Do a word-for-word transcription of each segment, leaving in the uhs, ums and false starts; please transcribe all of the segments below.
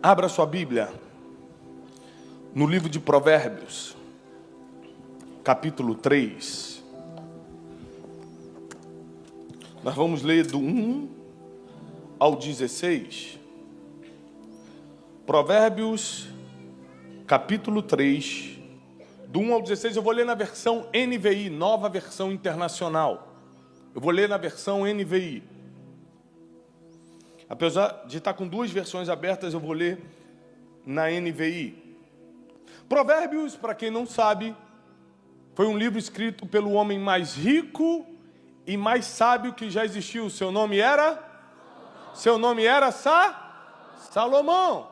Abra sua Bíblia no livro de Provérbios, capítulo três. Nós vamos ler do um ao dezesseis. Provérbios, capítulo três, do um ao dezesseis. Eu vou ler na versão N V I, nova versão internacional. Eu vou ler na versão N V I. Apesar de estar com duas versões abertas, eu vou ler na N V I. Provérbios, para quem não sabe, foi um livro escrito pelo homem mais rico e mais sábio que já existiu. Seu nome era? Seu nome era Sa? Salomão.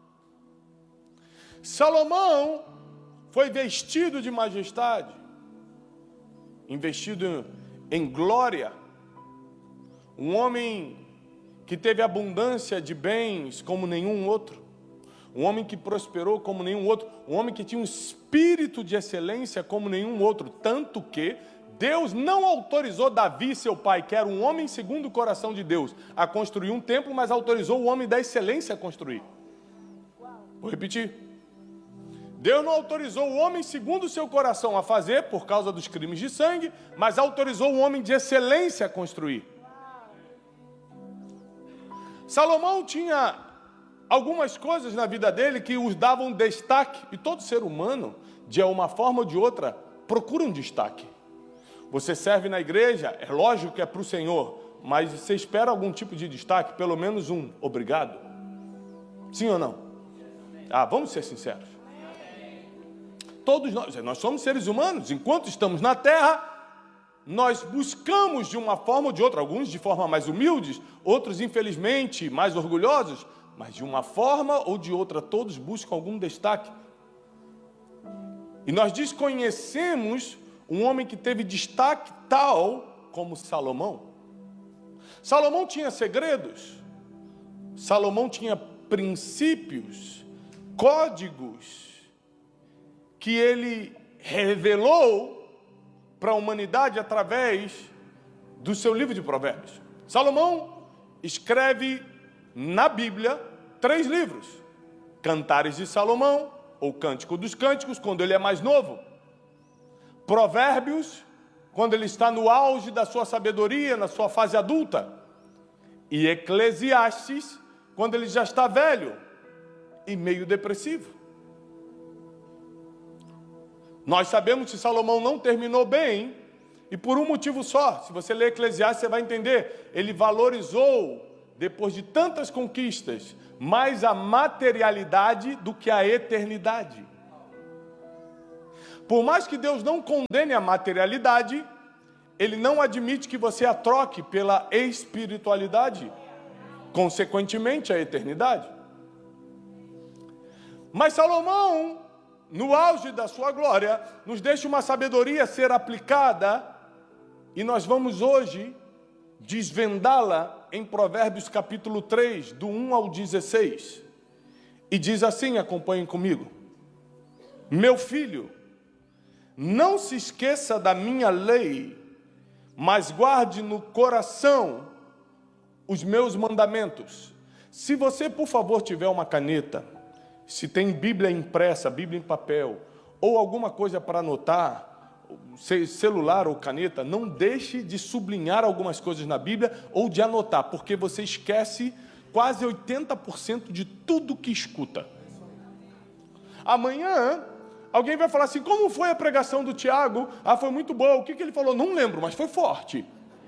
Salomão foi vestido de majestade, investido em glória. Um homem que teve abundância de bens como nenhum outro, um homem que prosperou como nenhum outro, um homem que tinha um espírito de excelência como nenhum outro, tanto que Deus não autorizou Davi, seu pai, que era um homem segundo o coração de Deus, a construir um templo, mas autorizou o homem da excelência a construir. Vou repetir. Deus não autorizou o homem segundo o seu coração a fazer, por causa dos crimes de sangue, mas autorizou o homem de excelência a construir. Salomão tinha algumas coisas na vida dele que os davam destaque, e todo ser humano, de uma forma ou de outra, procura um destaque. Você serve na igreja, é lógico que é para o Senhor, mas você espera algum tipo de destaque, pelo menos um obrigado? Sim ou não? Ah, vamos ser sinceros. Todos nós, nós somos seres humanos, enquanto estamos na terra, nós buscamos de uma forma ou de outra, alguns de forma mais humildes, outros, infelizmente, mais orgulhosos, mas de uma forma ou de outra, todos buscam algum destaque. E nós desconhecemos um homem que teve destaque tal como Salomão. Salomão tinha segredos, Salomão tinha princípios, códigos, que ele revelou para a humanidade através do seu livro de Provérbios. Salomão escreve na Bíblia três livros: Cantares de Salomão, ou Cântico dos Cânticos, quando ele é mais novo; Provérbios, quando ele está no auge da sua sabedoria, na sua fase adulta; e Eclesiastes, quando ele já está velho e meio depressivo. Nós sabemos que Salomão não terminou bem, e por um motivo só. Se você ler Eclesiastes, você vai entender. Ele valorizou, depois de tantas conquistas, mais a materialidade do que a eternidade. Por mais que Deus não condene a materialidade, Ele não admite que você a troque pela espiritualidade, consequentemente a eternidade. Mas Salomão, no auge da sua glória, nos deixa uma sabedoria ser aplicada, e nós vamos hoje desvendá-la em Provérbios capítulo três, do um ao dezesseis. E diz assim, acompanhem comigo: Meu filho, não se esqueça da minha lei, mas guarde no coração os meus mandamentos. Se você, por favor, tiver uma caneta, se tem Bíblia impressa, Bíblia em papel, ou alguma coisa para anotar, celular ou caneta, não deixe de sublinhar algumas coisas na Bíblia ou de anotar, porque você esquece quase oitenta por cento de tudo que escuta. Amanhã, alguém vai falar assim: como foi a pregação do Tiago? Ah, foi muito boa. O que, que ele falou? Não lembro, mas foi forte.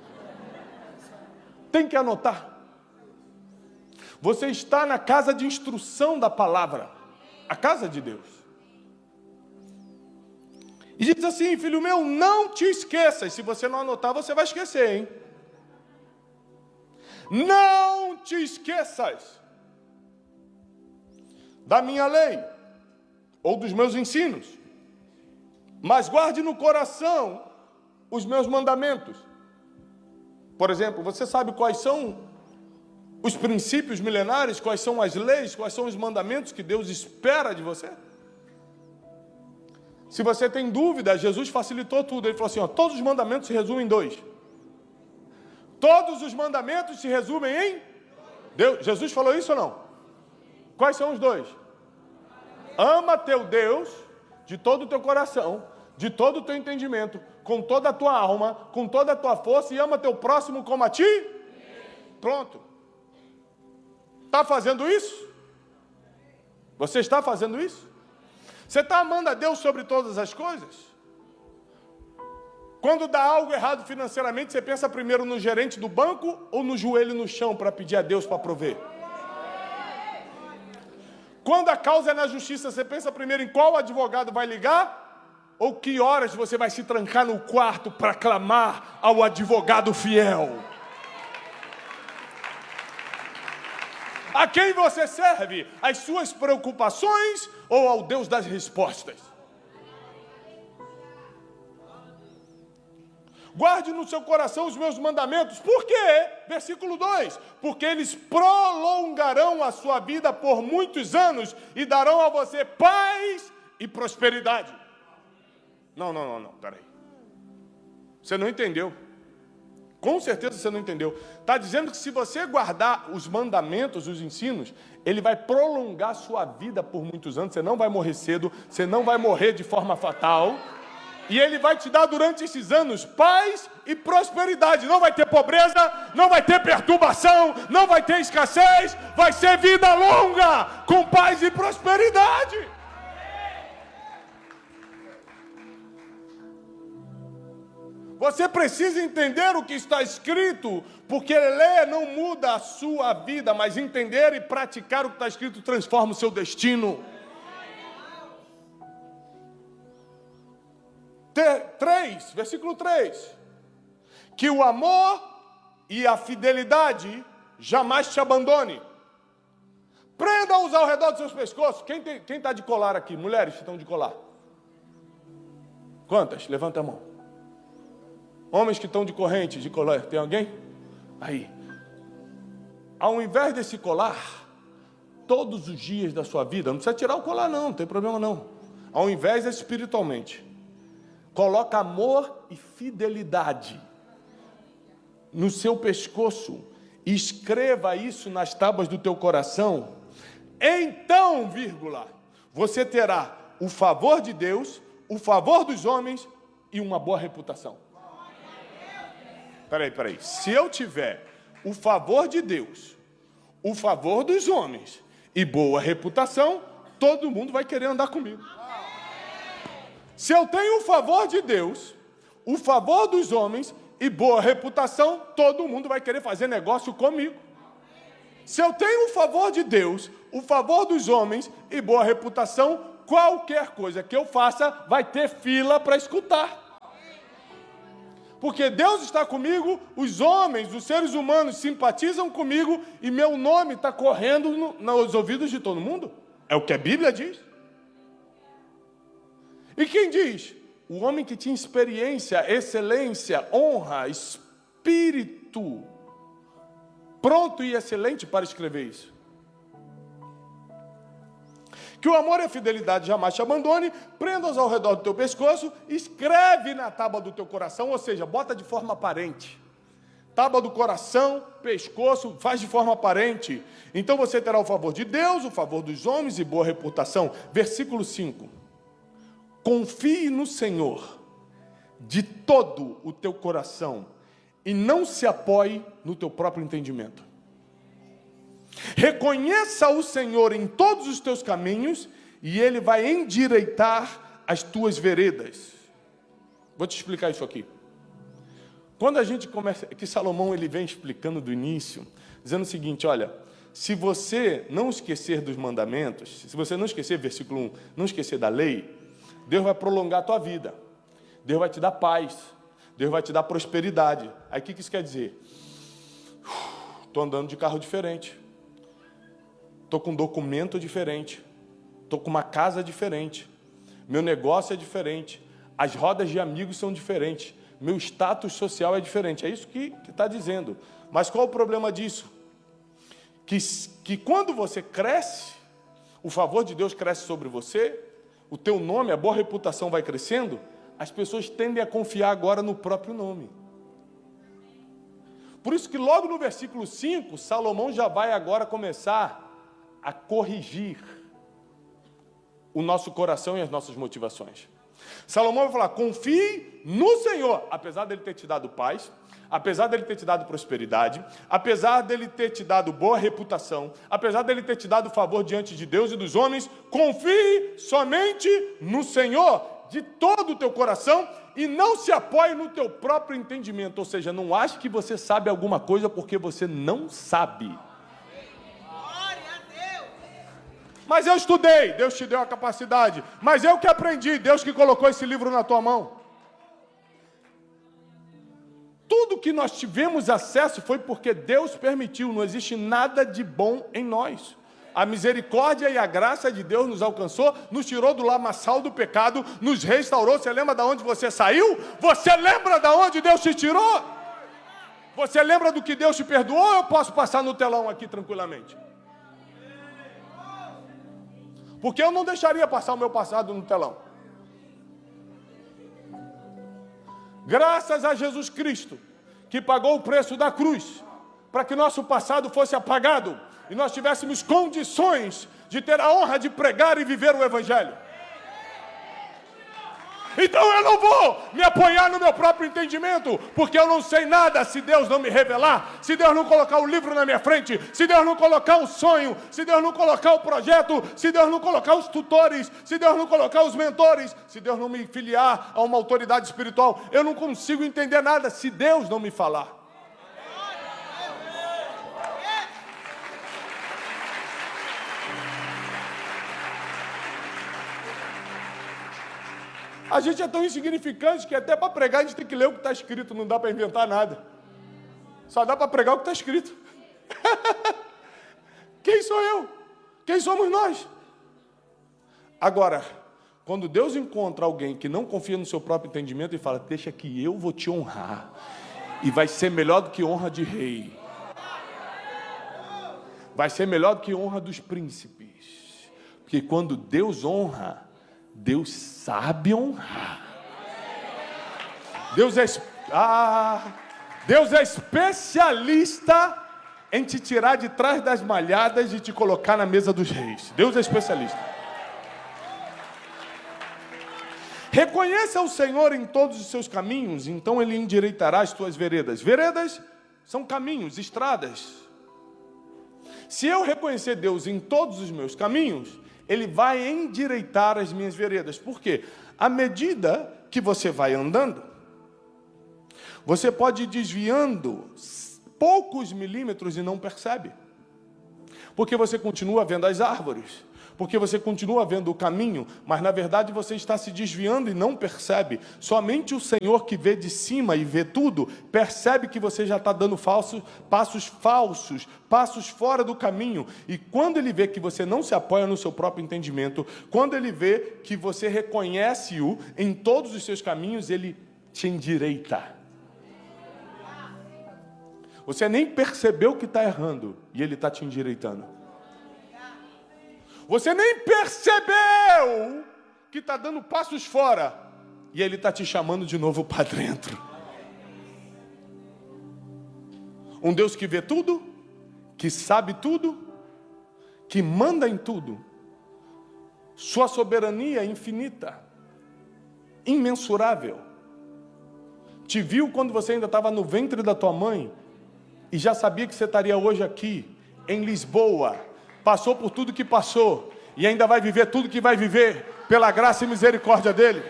Tem que anotar. Você está na casa de instrução da palavra, a casa de Deus. E diz assim: filho meu, não te esqueças. Se você não anotar, você vai esquecer, hein? Não te esqueças da minha lei, ou dos meus ensinos, mas guarde no coração os meus mandamentos. Por exemplo, você sabe quais são os princípios milenares, quais são as leis, quais são os mandamentos que Deus espera de você? Se você tem dúvida, Jesus facilitou tudo. Ele falou assim, ó, todos os mandamentos se resumem em dois. Todos os mandamentos se resumem em Deus. Jesus falou isso ou não? Quais são os dois? Ama teu Deus de todo o teu coração, de todo o teu entendimento, com toda a tua alma, com toda a tua força, e ama teu próximo como a ti. Pronto. Está fazendo isso? Você está fazendo isso? Você está amando a Deus sobre todas as coisas? Quando dá algo errado financeiramente, você pensa primeiro no gerente do banco ou no joelho no chão para pedir a Deus para prover? Quando a causa é na justiça, você pensa primeiro em qual advogado vai ligar? Ou que horas você vai se trancar no quarto para clamar ao advogado fiel? A quem você serve? Às suas preocupações ou ao Deus das respostas? Guarde no seu coração os meus mandamentos. Por quê? Versículo dois. Porque eles prolongarão a sua vida por muitos anos e darão a você paz e prosperidade. Não, não, não, não, peraí. Você não entendeu. Com certeza você não entendeu. Está dizendo que se você guardar os mandamentos, os ensinos, ele vai prolongar a sua vida por muitos anos. Você não vai morrer cedo, você não vai morrer de forma fatal. E ele vai te dar durante esses anos paz e prosperidade. Não vai ter pobreza, não vai ter perturbação, não vai ter escassez. Vai ser vida longa, com paz e prosperidade. Você precisa entender o que está escrito, porque ler não muda a sua vida, mas entender e praticar o que está escrito transforma o seu destino. três, versículo três. Que o amor e a fidelidade jamais te abandone. Prenda-os ao redor dos seus pescoços. Quem está de colar aqui? Mulheres que estão de colar. Quantas? Levanta a mão. Homens que estão de corrente, de colar. Tem alguém? Aí. Ao invés desse colar, todos os dias da sua vida, não precisa tirar o colar não, não tem problema não. Ao invés, espiritualmente. Coloca amor e fidelidade no seu pescoço. Escreva isso nas tábuas do teu coração. Então, vírgula, você terá o favor de Deus, o favor dos homens e uma boa reputação. Peraí, peraí. Se eu tiver o favor de Deus, o favor dos homens e boa reputação, todo mundo vai querer andar comigo. Se eu tenho o favor de Deus, o favor dos homens e boa reputação, todo mundo vai querer fazer negócio comigo. Se eu tenho o favor de Deus, o favor dos homens e boa reputação, qualquer coisa que eu faça vai ter fila para escutar. Porque Deus está comigo, os homens, os seres humanos simpatizam comigo e meu nome está correndo no, nos ouvidos de todo mundo. É o que a Bíblia diz. E quem diz? O homem que tinha experiência, excelência, honra, espírito, pronto e excelente para escrever isso. Que o amor e a fidelidade jamais te abandone, prenda-os ao redor do teu pescoço, escreve na tábua do teu coração, ou seja, bota de forma aparente. Tábua do coração, pescoço, faz de forma aparente. Então você terá o favor de Deus, o favor dos homens e boa reputação. Versículo cinco. Confie no Senhor de todo o teu coração e não se apoie no teu próprio entendimento. Reconheça o Senhor em todos os teus caminhos e Ele vai endireitar as tuas veredas. Vou te explicar isso aqui. Quando a gente começa, que Salomão ele vem explicando do início, dizendo o seguinte, olha, se você não esquecer dos mandamentos, se você não esquecer, versículo um, não esquecer da lei, Deus vai prolongar a tua vida. Deus vai te dar paz. Deus vai te dar prosperidade. Aí o que isso quer dizer? Estou andando de carro diferente. Estou com um documento diferente. Estou com uma casa diferente. Meu negócio é diferente. As rodas de amigos são diferentes. Meu status social é diferente. É isso que está dizendo. Mas qual o problema disso? Que, que quando você cresce, o favor de Deus cresce sobre você, o teu nome, a boa reputação vai crescendo, as pessoas tendem a confiar agora no próprio nome. Por isso que logo no versículo cinco, Salomão já vai agora começar a corrigir o nosso coração e as nossas motivações. Salomão vai falar, confie no Senhor, apesar dele ter te dado paz, apesar dele ter te dado prosperidade, apesar dele ter te dado boa reputação, apesar dele ter te dado favor diante de Deus e dos homens, confie somente no Senhor de todo o teu coração e não se apoie no teu próprio entendimento, ou seja, não ache que você sabe alguma coisa porque você não sabe. Mas eu estudei, Deus te deu a capacidade. Mas eu que aprendi, Deus que colocou esse livro na tua mão. Tudo que nós tivemos acesso foi porque Deus permitiu. Não existe nada de bom em nós. A misericórdia e a graça de Deus nos alcançou, nos tirou do lamaçal do pecado, nos restaurou. Você lembra de onde você saiu? Você lembra de onde Deus te tirou? Você lembra do que Deus te perdoou? Ou eu posso passar no telão aqui tranquilamente? Porque eu não deixaria passar o meu passado no telão. Graças a Jesus Cristo, que pagou o preço da cruz, para que nosso passado fosse apagado, e nós tivéssemos condições de ter a honra de pregar e viver o Evangelho. Então eu não vou me apoiar no meu próprio entendimento, porque eu não sei nada se Deus não me revelar, se Deus não colocar o livro na minha frente, se Deus não colocar o sonho, se Deus não colocar o projeto, se Deus não colocar os tutores, se Deus não colocar os mentores, se Deus não me filiar a uma autoridade espiritual. Eu não consigo entender nada se Deus não me falar. A gente é tão insignificante que até para pregar a gente tem que ler o que está escrito, não dá para inventar nada. Só dá para pregar o que está escrito. Quem sou eu? Quem somos nós? Agora, quando Deus encontra alguém que não confia no seu próprio entendimento e fala, deixa que eu vou te honrar, e vai ser melhor do que honra de rei, vai ser melhor do que honra dos príncipes, porque quando Deus honra, Deus sabe honrar. Deus é, ah, Deus é especialista em te tirar de trás das malhadas e te colocar na mesa dos reis. Deus é especialista. Reconheça o Senhor em todos os seus caminhos, então Ele endireitará as tuas veredas. Veredas são caminhos, estradas. Se eu reconhecer Deus em todos os meus caminhos, Ele vai endireitar as minhas veredas. Por quê? À medida que você vai andando, você pode ir desviando poucos milímetros e não percebe. Porque você continua vendo as árvores. Porque você continua vendo o caminho, mas na verdade você está se desviando e não percebe. Somente o Senhor que vê de cima e vê tudo, percebe que você já está dando falsos, passos falsos, passos fora do caminho. E quando Ele vê que você não se apoia no seu próprio entendimento, quando Ele vê que você reconhece-o em todos os seus caminhos, Ele te endireita. Você nem percebeu que está errando e Ele está te endireitando. Você nem percebeu que está dando passos fora e Ele está te chamando de novo para dentro. Um Deus que vê tudo, que sabe tudo, que manda em tudo. Sua soberania é infinita, imensurável. Te viu quando você ainda estava no ventre da tua mãe e já sabia que você estaria hoje aqui, em Lisboa. Passou por tudo que passou e ainda vai viver tudo que vai viver pela graça e misericórdia dEle.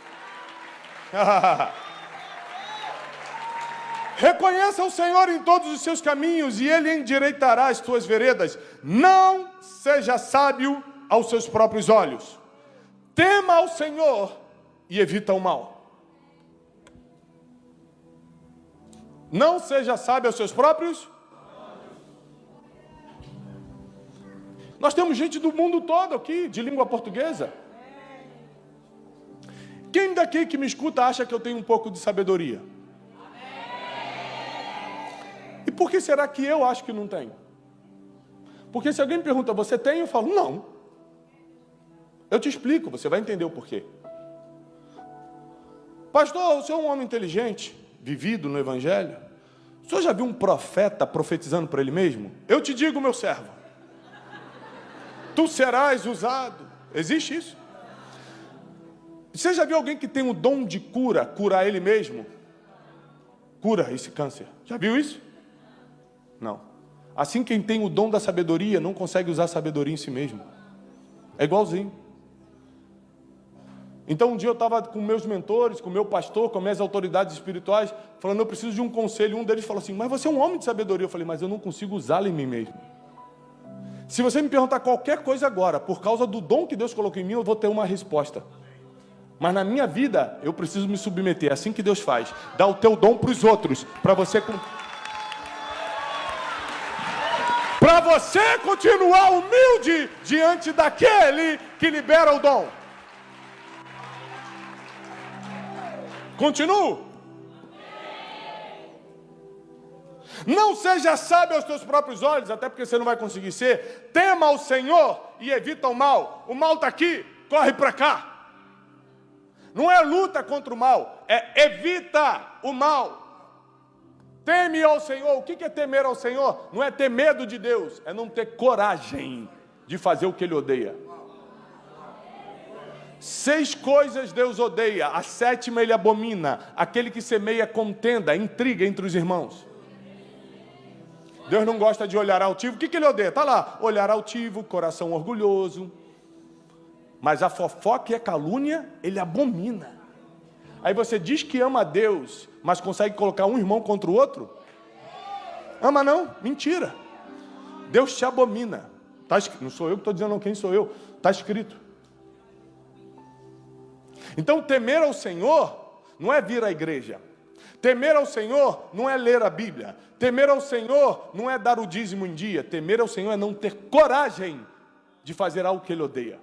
Reconheça o Senhor em todos os seus caminhos e Ele endireitará as tuas veredas. Não seja sábio aos seus próprios olhos. Tema ao Senhor e evita o mal. Não seja sábio aos seus próprios. Nós temos gente do mundo todo aqui, de língua portuguesa. Quem daqui que me escuta acha que eu tenho um pouco de sabedoria? E por que será que eu acho que não tenho? Porque se alguém me pergunta, você tem? Eu falo, não. Eu te explico, você vai entender o porquê. Pastor, o senhor é um homem inteligente, vivido no Evangelho. O senhor já viu um profeta profetizando para ele mesmo? Eu te digo, meu servo. tu serás usado. Existe isso? Você já viu alguém que tem o dom de cura, curar ele mesmo? Cura esse câncer. Já viu isso? Não. Assim, quem tem o dom da sabedoria não consegue usar a sabedoria em si mesmo. É igualzinho. Então um dia eu estava com meus mentores, com o meu pastor, com minhas autoridades espirituais, falando, eu preciso de um conselho. Um deles falou assim, mas você é um homem de sabedoria. Eu falei, mas eu não consigo usá-la em mim mesmo. Se você me perguntar qualquer coisa agora, por causa do dom que Deus colocou em mim, eu vou ter uma resposta. Mas na minha vida, eu preciso me submeter. É assim que Deus faz. Dá o teu dom para os outros, para você... Para você continuar humilde diante daquele que libera o dom. Continuo. Não seja sábio aos teus próprios olhos, até porque você não vai conseguir ser. Tema ao Senhor e evita o mal. O mal está aqui, corre para cá. Não é luta contra o mal, é evita o mal. Teme ao Senhor. O que é temer ao Senhor? Não é ter medo de Deus, é não ter coragem de fazer o que Ele odeia. Seis coisas Deus odeia, a sétima Ele abomina, aquele que semeia contenda, intriga entre os irmãos. Deus não gosta de olhar altivo. O que, que Ele odeia? Está lá, olhar altivo, coração orgulhoso. Mas a fofoca e a calúnia, Ele abomina. Aí você diz que ama a Deus, mas consegue colocar um irmão contra o outro? Ama não? Mentira. Deus te abomina. Tá escrito. Não sou eu que estou dizendo, não, quem sou eu? Está escrito. Então, temer ao Senhor não é vir à igreja. Temer ao Senhor não é ler a Bíblia. Temer ao Senhor não é dar o dízimo em dia. Temer ao Senhor é não ter coragem de fazer algo que Ele odeia.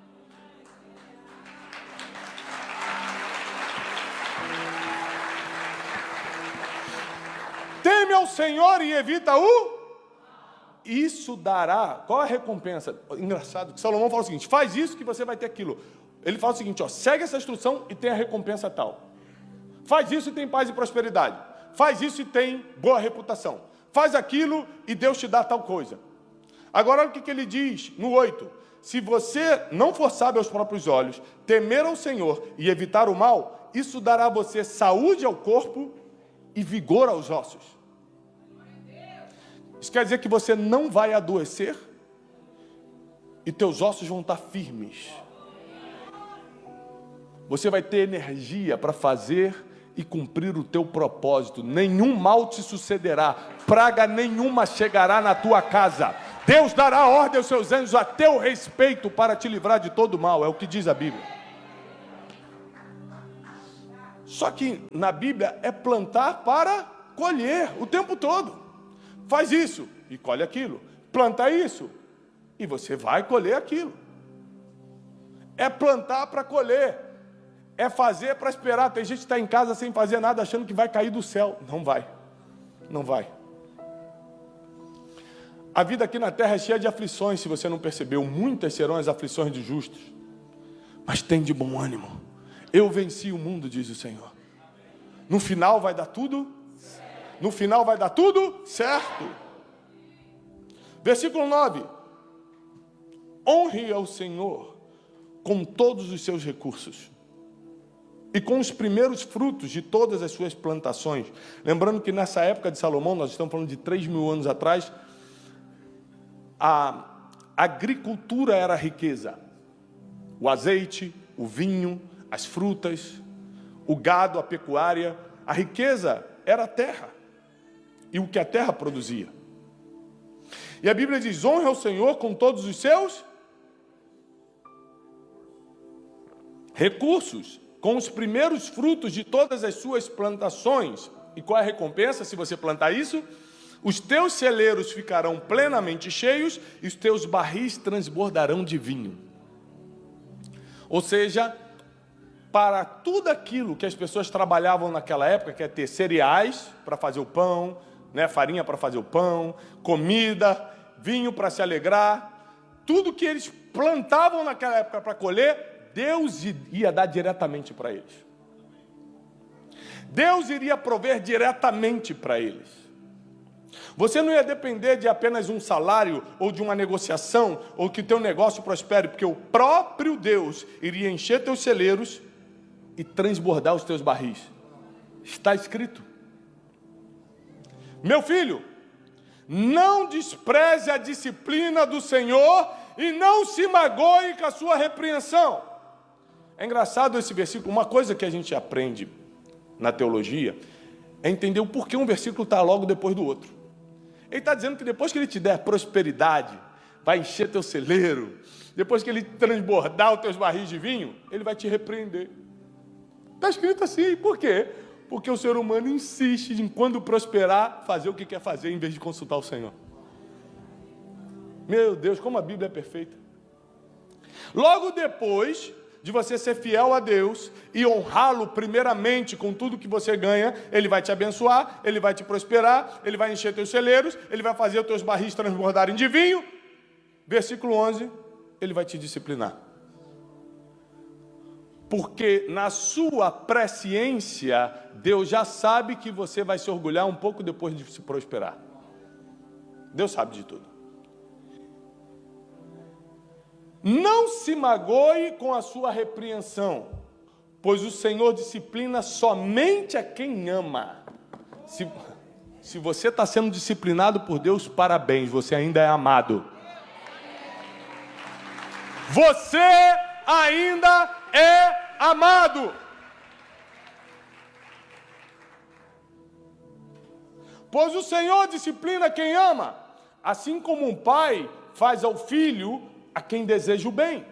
Teme ao Senhor e evita o... Isso dará... Qual a recompensa? Engraçado que Salomão fala o seguinte, faz isso que você vai ter aquilo. Ele fala o seguinte, ó, segue essa instrução e tem a recompensa tal. Faz isso e tem paz e prosperidade. Faz isso e tem boa reputação. Faz aquilo e Deus te dá tal coisa. Agora olha o que, que ele diz no oito. Se você não for sábio aos próprios olhos, temer ao Senhor e evitar o mal, isso dará a você saúde ao corpo e vigor aos ossos. Isso quer dizer que você não vai adoecer e teus ossos vão estar firmes. Você vai ter energia para fazer e cumprir o teu propósito. Nenhum mal te sucederá, praga nenhuma chegará na tua casa. Deus dará ordem aos seus anjos a teu respeito para te livrar de todo mal, é o que diz a Bíblia. Só que na Bíblia é plantar para colher o tempo todo. Faz isso e colhe aquilo. Planta isso e você vai colher aquilo. É plantar para colher. É fazer para esperar. Tem gente que está em casa sem fazer nada, achando que vai cair do céu. Não vai. Não vai. A vida aqui na terra é cheia de aflições, se você não percebeu. Muitas serão as aflições de justos. Mas tem de bom ânimo. Eu venci o mundo, diz o Senhor. No final vai dar tudo? No final vai dar tudo certo. Versículo nove. Honre ao Senhor com todos os seus recursos e com os primeiros frutos de todas as suas plantações. Lembrando que nessa época de Salomão, nós estamos falando de três mil anos atrás, a agricultura era a riqueza. O azeite, o vinho, as frutas, o gado, a pecuária. A riqueza era a terra e o que a terra produzia. E a Bíblia diz, honre ao Senhor com todos os seus recursos, com os primeiros frutos de todas as suas plantações. E qual é a recompensa se você plantar isso? Os teus celeiros ficarão plenamente cheios e os teus barris transbordarão de vinho. Ou seja, para tudo aquilo que as pessoas trabalhavam naquela época, que é ter cereais para fazer o pão, né, farinha para fazer o pão, comida, vinho para se alegrar, tudo que eles plantavam naquela época para colher, Deus ia dar diretamente para eles. Deus iria prover diretamente para eles. Você não ia depender de apenas um salário, ou de uma negociação, ou que teu negócio prospere, porque o próprio Deus iria encher teus celeiros e transbordar os teus barris. Está escrito. Meu filho, não despreze a disciplina do Senhor e não se magoe com a sua repreensão. É engraçado esse versículo. Uma coisa que a gente aprende na teologia é entender o porquê um versículo está logo depois do outro. Ele está dizendo que depois que ele te der prosperidade, vai encher teu celeiro, depois que ele transbordar os teus barris de vinho, ele vai te repreender. Está escrito assim. Por quê? Porque o ser humano insiste em, quando prosperar, fazer o que quer fazer, em vez de consultar o Senhor. Meu Deus, como a Bíblia é perfeita. Logo depois de você ser fiel a Deus e honrá-lo primeiramente com tudo que você ganha, Ele vai te abençoar, Ele vai te prosperar, Ele vai encher teus celeiros, Ele vai fazer os teus barris transbordarem de vinho. Versículo onze, Ele vai te disciplinar. Porque na sua presciência, Deus já sabe que você vai se orgulhar um pouco depois de se prosperar. Deus sabe de tudo. Não se magoe com a sua repreensão, pois o Senhor disciplina somente a quem ama. Se, se você está sendo disciplinado por Deus, parabéns, você ainda é amado. Você ainda é amado. Pois o Senhor disciplina quem ama, assim como um pai faz ao filho a quem deseja o bem.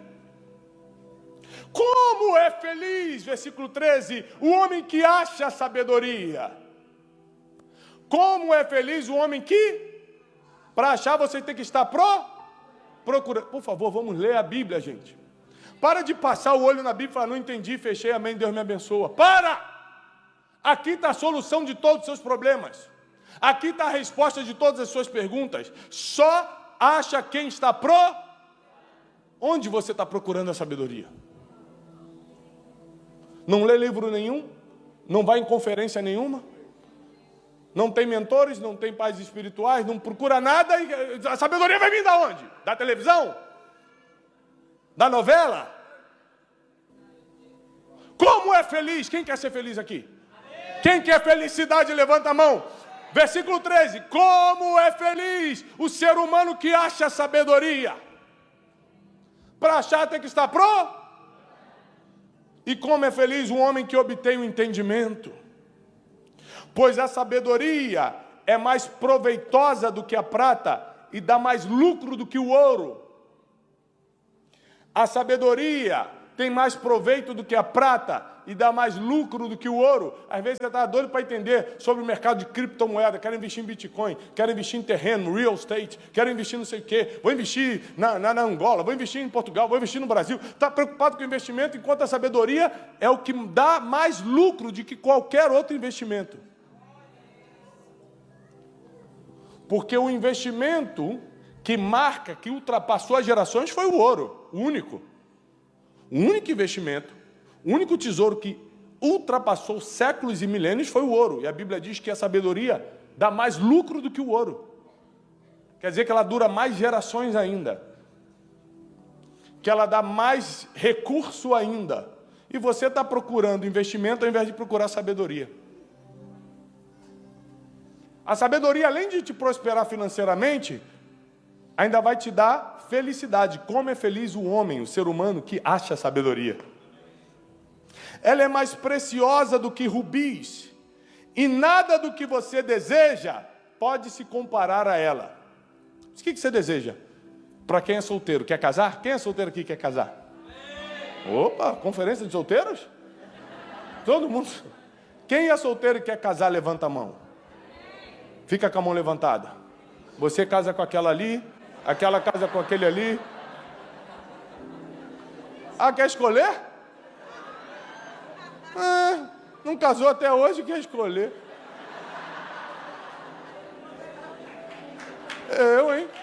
Como é feliz, versículo treze, o homem que acha sabedoria. Como é feliz o homem que, para achar você tem que estar pro, procurando. Por favor, vamos ler a Bíblia, gente. Para de passar o olho na Bíblia e falar, não entendi, fechei, amém, Deus me abençoa. Para! Aqui está a solução de todos os seus problemas. Aqui está a resposta de todas as suas perguntas. Só acha quem está pro. Onde você está procurando a sabedoria? Não lê livro nenhum? Não vai em conferência nenhuma? Não tem mentores? Não tem pais espirituais? Não procura nada? E a sabedoria vai vir da onde? Da televisão? Da novela? Como é feliz? Quem quer ser feliz aqui? Quem quer felicidade, levanta a mão. Versículo treze. Como é feliz o ser humano que acha sabedoria? Para achar tem que estar pro. E como é feliz o homem que obtém o entendimento? Pois a sabedoria é mais proveitosa do que a prata e dá mais lucro do que o ouro. A sabedoria tem mais proveito do que a prata e dá mais lucro do que o ouro. Às vezes você está doido para entender sobre o mercado de criptomoeda, quero investir em Bitcoin, quero investir em terreno, real estate, quero investir não sei o quê, vou investir na, na, na Angola, vou investir em Portugal, vou investir no Brasil. Está preocupado com o investimento, enquanto a sabedoria é o que dá mais lucro do que qualquer outro investimento. Porque o investimento que marca, que ultrapassou as gerações foi o ouro, o único. O único investimento, o único tesouro que ultrapassou séculos e milênios foi o ouro. E a Bíblia diz que a sabedoria dá mais lucro do que o ouro. Quer dizer que ela dura mais gerações ainda. Que ela dá mais recurso ainda. E você está procurando investimento ao invés de procurar sabedoria. A sabedoria, além de te prosperar financeiramente, ainda vai te dar felicidade. Como é feliz o homem, o ser humano, que acha sabedoria. Ela é mais preciosa do que rubis, e nada do que você deseja pode se comparar a ela. O que você deseja? Para quem é solteiro, quer casar? Quem é solteiro aqui quer casar? Opa, conferência de solteiros? Todo mundo. Quem é solteiro e quer casar, levanta a mão. Fica com a mão levantada. Você casa com aquela ali, aquela casa com aquele ali. Ah, quer escolher? Ah, não casou até hoje, quer escolher. Eu, hein?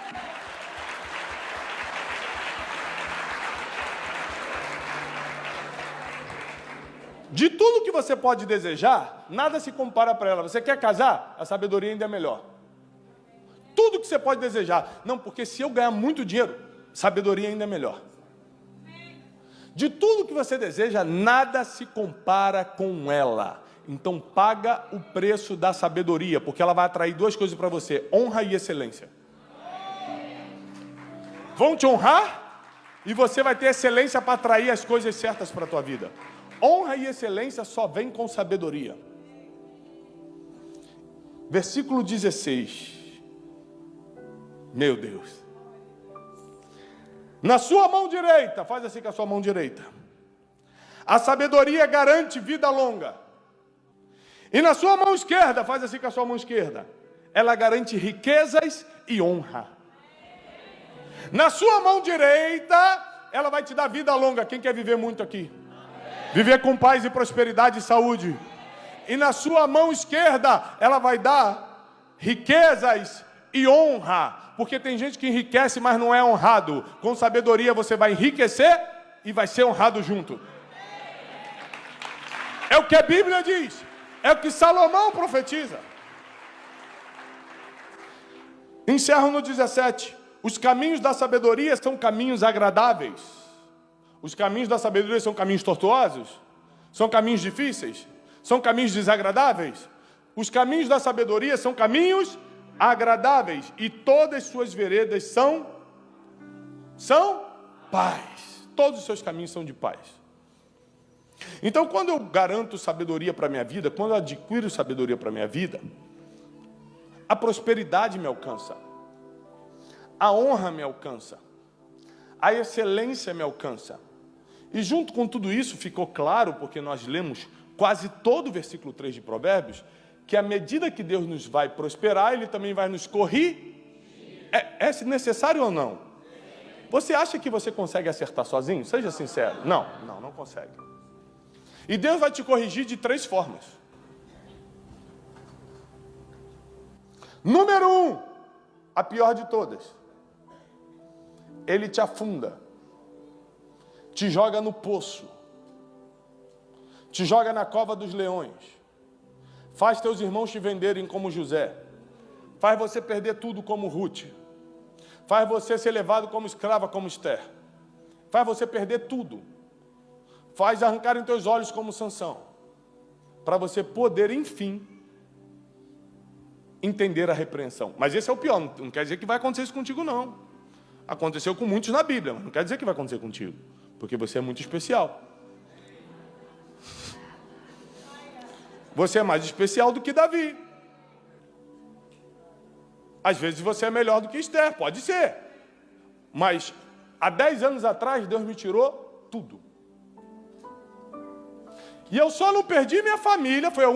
De tudo que você pode desejar, nada se compara para ela. Você quer casar? A sabedoria ainda é melhor. tudo que você pode desejar. Não, porque se eu ganhar muito dinheiro, sabedoria ainda é melhor. De tudo que você deseja, nada se compara com ela. Então paga o preço da sabedoria, porque ela vai atrair duas coisas para você: honra e excelência. Vão te honrar e você vai ter excelência para atrair as coisas certas para a tua vida. Honra e excelência só vem com sabedoria. Versículo dezesseis. Meu Deus. Na sua mão direita, faz assim com a sua mão direita, a sabedoria garante vida longa. E na sua mão esquerda, faz assim com a sua mão esquerda, ela garante riquezas e honra. Na sua mão direita, ela vai te dar vida longa. Quem quer viver muito aqui? Viver com paz e prosperidade e saúde. E na sua mão esquerda, ela vai dar riquezas e honra. Porque tem gente que enriquece, mas não é honrado. Com sabedoria você vai enriquecer e vai ser honrado junto. É o que a Bíblia diz. É o que Salomão profetiza. Encerro no dezessete. Os caminhos da sabedoria são caminhos agradáveis. Os caminhos da sabedoria são caminhos tortuosos? São caminhos difíceis? São caminhos desagradáveis? Os caminhos da sabedoria são caminhos agradáveis, e todas suas veredas são são paz. Todos os seus caminhos são de paz. Então, quando eu garanto sabedoria para a minha vida, quando eu adquiro sabedoria para a minha vida, a prosperidade me alcança, a honra me alcança, a excelência me alcança. E junto com tudo isso ficou claro, porque nós lemos quase todo o versículo três de Provérbios, que à medida que Deus nos vai prosperar, Ele também vai nos corrigir. É, é necessário ou não? Você acha que você consegue acertar sozinho? Seja sincero. Não, não, não consegue. E Deus vai te corrigir de três formas. Número um, a pior de todas. Ele te afunda, te joga no poço, te joga na cova dos leões, faz teus irmãos te venderem como José, faz você perder tudo como Ruth, faz você ser levado como escrava como Esther, faz você perder tudo, faz arrancarem teus olhos como Sansão, para você poder, enfim, entender a repreensão. Mas esse é o pior, não quer dizer que vai acontecer isso contigo, não. Aconteceu com muitos na Bíblia, mas não quer dizer que vai acontecer contigo, porque você é muito especial. Você é mais especial do que Davi. Às vezes você é melhor do que Esther, pode ser. Mas há dez anos atrás, Deus me tirou tudo. E eu só não perdi minha família, foi a